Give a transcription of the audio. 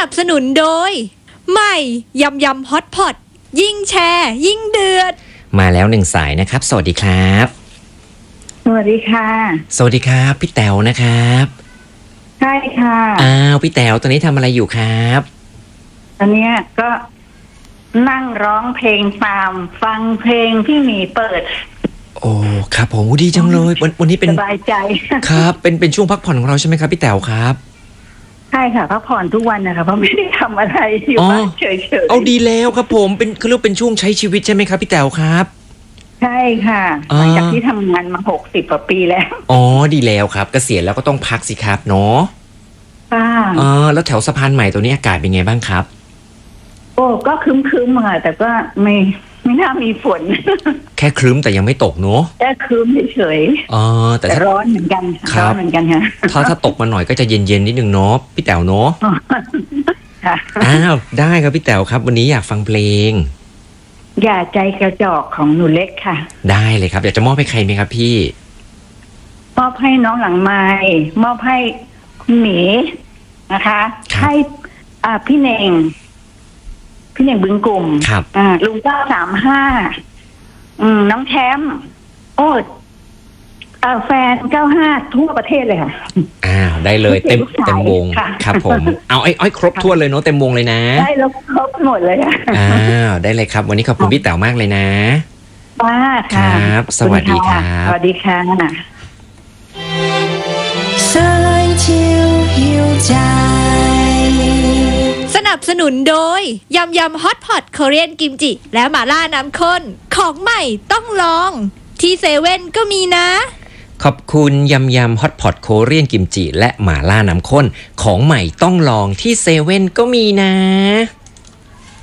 นับสนุนโดยใหม่ยำยำฮอตพอตยิ่งแชร์ยิ่งเดือดมาแล้วหนึ่งสายนะครับสวัสดีครับสวัสดีค่ะสวัสดีครับพี่แต๋วนะครับใช่ค่ะพี่แต๋วตอนนี้ทำอะไรอยู่ครับตอนนี้ก็นั่งร้องเพลงฟังเพลงที่หมีเปิดโอ้ครับผมดีจังเลยวันนี้เป็นสบายใจครับเป็นช่วงพักผ่อนของเราใช่ไหมครับพี่แต๋วครับใช่ค่ะพักผ่อนทุกวันนะคะเพราะไม่ได้ทำอะไรอยู่บ้านเฉยๆเอาดีแล้วครับผมเขาเรียกเป็นช่วงใช้ชีวิตใช่ไหมครับพี่แต๋วครับใช่ค่ะหลังจากที่ทำงานมา60 กว่าปีแล้วดีแล้วครับเกษียณแล้วก็ต้องพักสิครับเนาะแล้วแถวสะพานใหม่ตัวนี้อากาศเป็นไงบ้างครับโอ้ก็ครึ้มๆค่ะแต่ก็ไม่น่ามีฝนแค่ครึ้มแต่ยังไม่ตกเนาะแค่ครึ้มเฉยๆแต่ร้อนเหมือนกันร้อนเหมือนกันค่ะถ้าตกมาหน่อยก็จะเย็นๆนิดนึงเนาะพี่แต๋วเนาะค่ะได้ครับพี่แต๋วครับวันนี้อยากฟังเพลงอย่าใจกระจอกของหนูเล็กค่ะได้เลยครับอยากจะมอบให้ใครไหมครับพี่มอบให้น้องหลังไม้มอบให้คุณหมีนะคะให้พี่เน่งบึงกลุ่มลุง935น้องแชมป์แฟน95ทั่วประเทศเลยค่ะได้เลยเต็มวงครับผมเอาไอ้ครบทั่วเลยเนาะเต็มวงเลยนะได้แล้วครบหมดเลยได้เลยครับวันนี้ขอบคุณพี่แต๋วมากเลยนะครับสวัสดีครับสวัสดีค่ะสนับสนุนโดยยำยำฮอตพอตเกาหลีกิมจิและหม่าล่าน้ำข้นของใหม่ต้องลองที่เซเว่นก็มีนะขอบคุณยำยำฮอตพอตโคเรียนกิมจิและหม่าล่าน้ำข้นของใหม่ต้องลองที่เซเว่นก็มีนะ